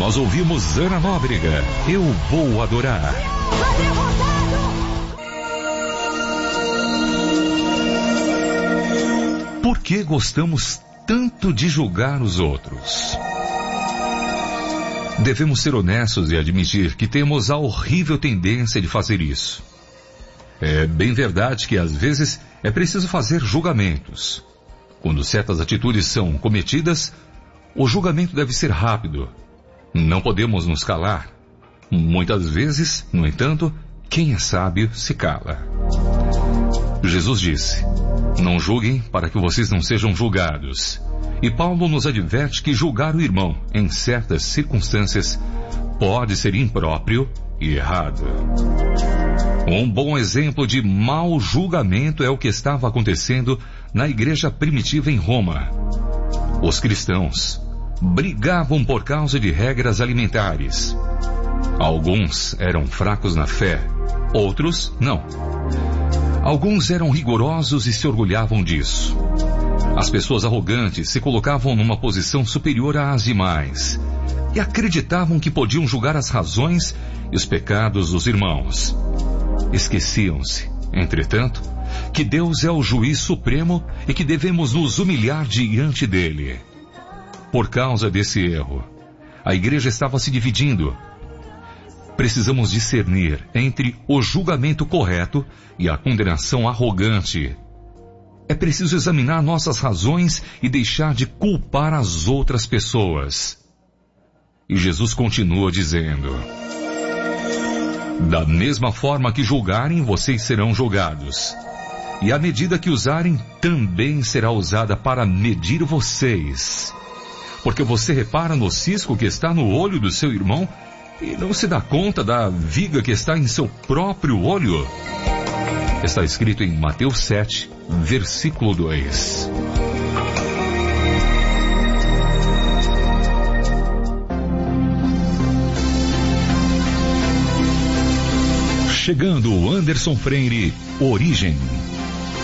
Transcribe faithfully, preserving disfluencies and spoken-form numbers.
nós ouvimos Ana Nóbrega, Eu Vou Adorar. Por que gostamos tanto de julgar os outros? Devemos ser honestos e admitir que temos a horrível tendência de fazer isso. É bem verdade que às vezes é preciso fazer julgamentos. Quando certas atitudes são cometidas, o julgamento deve ser rápido. Não podemos nos calar. Muitas vezes, no entanto, quem é sábio se cala. Jesus disse: não julguem para que vocês não sejam julgados. E Paulo nos adverte que julgar o irmão, em certas circunstâncias, pode ser impróprio e errado. Um bom exemplo de mau julgamento é o que estava acontecendo na igreja primitiva em Roma. Os cristãos brigavam por causa de regras alimentares. Alguns eram fracos na fé, outros não. Alguns eram rigorosos e se orgulhavam disso. As pessoas arrogantes se colocavam numa posição superior às demais e acreditavam que podiam julgar as razões e os pecados dos irmãos. Esqueciam-se, entretanto, que Deus é o juiz supremo e que devemos nos humilhar diante dele. Por causa desse erro, a igreja estava se dividindo. Precisamos discernir entre o julgamento correto e a condenação arrogante. É preciso examinar nossas razões e deixar de culpar as outras pessoas. E Jesus continua dizendo: da mesma forma que julgarem, vocês serão julgados. E a medida que usarem também será usada para medir vocês. Porque você repara no cisco que está no olho do seu irmão e não se dá conta da viga que está em seu próprio olho? Está escrito em Mateus sete, versículo dois. Chegando Anderson Freire, Origem.